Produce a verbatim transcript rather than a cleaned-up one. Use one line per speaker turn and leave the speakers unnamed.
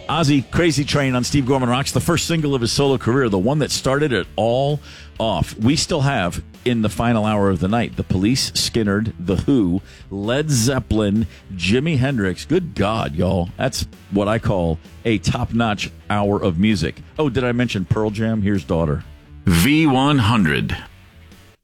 Ozzy, Crazy Train on Steve Gorman Rocks, the first single of his solo career, the one that started it all off. We still have, in the final hour of the night, The Police, Skynyrd, The Who, Led Zeppelin, Jimi Hendrix. Good God, y'all. That's what I call a top-notch hour of music. Oh, did I mention Pearl Jam? Here's Daughter.
V one hundred.